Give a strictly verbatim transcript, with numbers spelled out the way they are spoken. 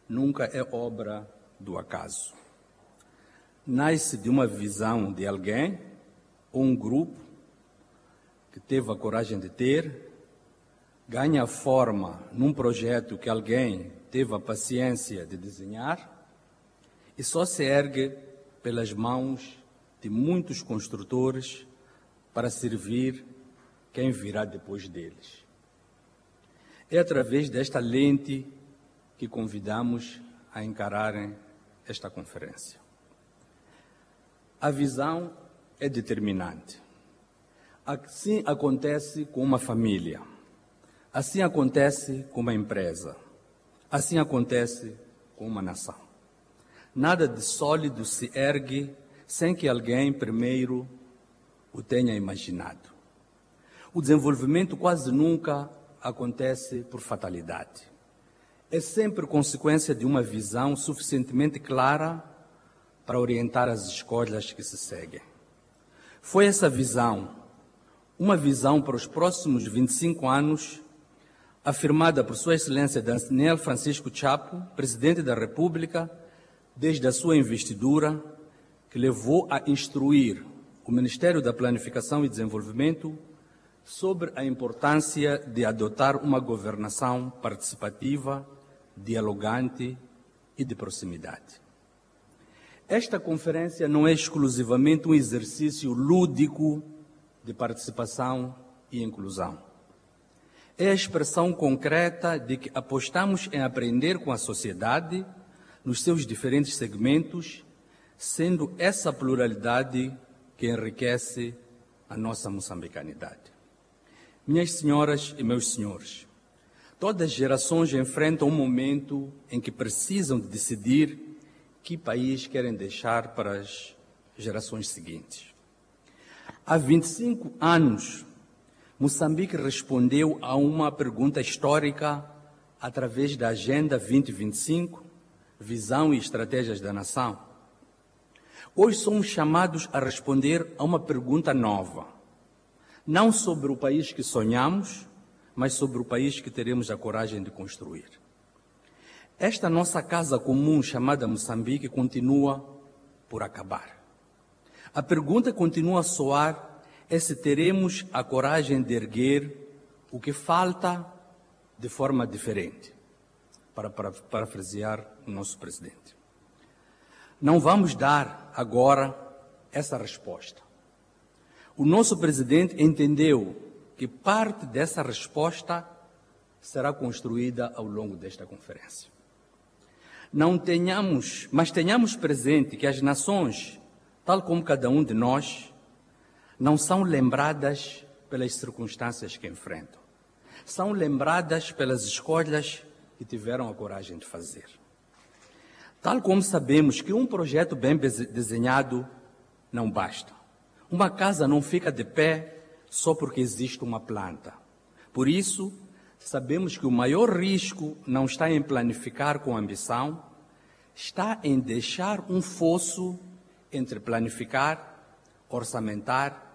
nunca é obra do acaso. Nasce de uma visão de alguém ou um grupo que teve a coragem de ter, ganha forma num projeto que alguém teve a paciência de desenhar e só se ergue pelas mãos de muitos construtores para servir quem virá depois deles. É através desta lente que convidamos a encararem esta conferência. A visão é determinante. Assim acontece com uma família, assim acontece com uma empresa, assim acontece com uma nação. Nada de sólido se ergue sem que alguém primeiro o tenha imaginado. O desenvolvimento quase nunca acontece por fatalidade. É sempre consequência de uma visão suficientemente clara para orientar as escolhas que se seguem. Foi essa visão, uma visão para os próximos vinte e cinco anos, afirmada por Sua Excelência Daniel Francisco Chapo, Presidente da República, desde a sua investidura, que levou a instruir o Ministério da Planificação e Desenvolvimento sobre a importância de adotar uma governação participativa, dialogante e de proximidade. Esta conferência não é exclusivamente um exercício lúdico de participação e inclusão. É a expressão concreta de que apostamos em aprender com a sociedade nos seus diferentes segmentos, sendo essa pluralidade que enriquece a nossa moçambicanidade. Minhas senhoras e meus senhores, todas as gerações enfrentam um momento em que precisam de decidir que país querem deixar para as gerações seguintes. Há vinte e cinco anos, Moçambique respondeu a uma pergunta histórica através da Agenda vinte vinte e cinco, Visão e Estratégias da Nação. Hoje somos chamados a responder a uma pergunta nova, não sobre o país que sonhamos, mas sobre o país que teremos a coragem de construir. Esta nossa casa comum chamada Moçambique continua por acabar. A pergunta continua a soar é se teremos a coragem de erguer o que falta de forma diferente, para parafrasear o nosso presidente. Não vamos dar agora essa resposta. O nosso presidente entendeu que parte dessa resposta será construída ao longo desta conferência. Não tenhamos, mas tenhamos presente que as nações, tal como cada um de nós, não são lembradas pelas circunstâncias que enfrentam. São lembradas pelas escolhas que tiveram a coragem de fazer. Tal como sabemos que um projeto bem desenhado não basta. Uma casa não fica de pé só porque existe uma planta. Por isso, sabemos que o maior risco não está em planificar com ambição, está em deixar um fosso entre planificar, orçamentar